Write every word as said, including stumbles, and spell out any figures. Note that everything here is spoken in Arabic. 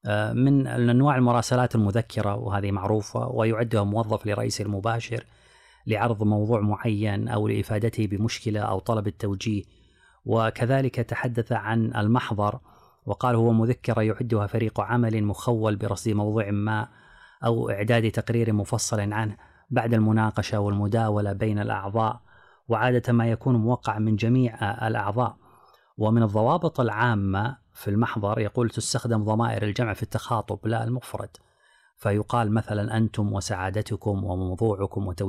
من أنواع المراسلات المذكرة، وهذه معروفة، ويعدها موظف لرئيسه المباشر لعرض موضوع معين أو لإفادته بمشكلة أو طلب التوجيه. وكذلك تحدث عن المحضر وقال هو مذكرة يعدها فريق عمل مخول برصد موضوع ما أو إعداد تقرير مفصل عنه بعد المناقشة والمداولة بين الأعضاء، وعادة ما يكون موقع من جميع الأعضاء. ومن الضوابط العامة في المحضر يقول تستخدم ضمائر الجمع في التخاطب لا المفرد، فيقال مثلا أنتم وسعادتكم وموضوعكم وتوجيهكم